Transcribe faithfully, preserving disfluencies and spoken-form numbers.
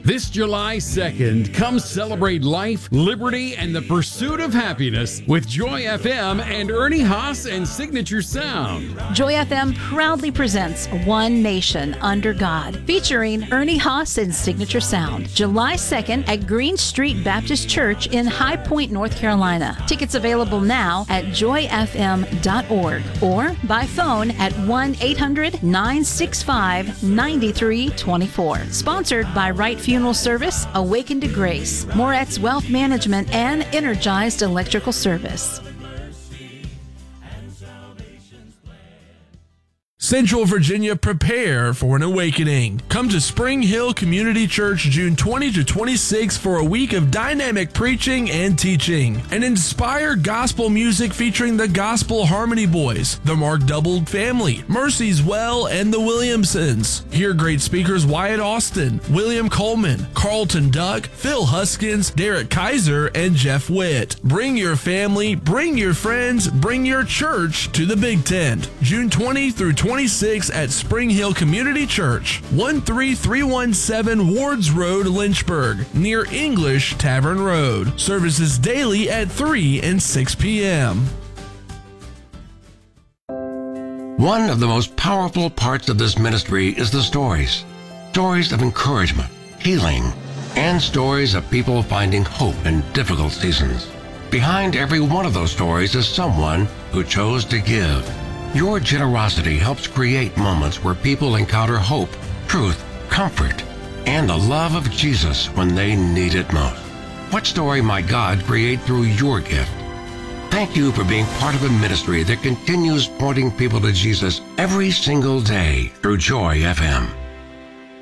This July second, come celebrate life, liberty, and the pursuit of happiness with Joy F M and Ernie Haas and Signature Sound. Joy F M proudly presents One Nation Under God, featuring Ernie Haas and Signature Sound, July second at Green Street Baptist Church in High Point, North Carolina. Tickets available now at joy f m dot org or by phone at one eight hundred nine six five nine three two four. Sponsored by Wright Funeral Service, Awaken to Grace, Moretz Wealth Management, and Energized Electrical Service. Central Virginia, prepare for an awakening. Come to Spring Hill Community Church June twentieth to twenty-sixth for a week of dynamic preaching and teaching, and inspired gospel music featuring the Gospel Harmony Boys, the Mark Doubled Family, Mercy's Well, and the Williamsons. Hear great speakers Wyatt Austin, William Coleman, Carlton Duck, Phil Huskins, Derek Kaiser, and Jeff Witt. Bring your family, bring your friends, bring your church to the Big Tent. June twentieth through twenty-sixth at Spring Hill Community Church, one three three one seven Wards Road, Lynchburg, near English Tavern Road. Services daily at three and six p.m. One of the most powerful parts of this ministry is the stories. Stories of encouragement, healing, and stories of people finding hope in difficult seasons. Behind every one of those stories is someone who chose to give. Your generosity helps create moments where people encounter hope, truth, comfort, and the love of Jesus when they need it most. What story might God create through your gift? Thank you for being part of a ministry that continues pointing people to Jesus every single day through Joy F M.